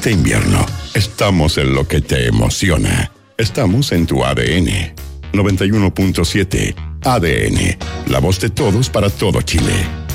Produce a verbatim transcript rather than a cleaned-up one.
Este invierno, estamos en lo que te emociona. Estamos en tu A D N. noventa y uno punto siete A D N, la voz de todos para todo Chile.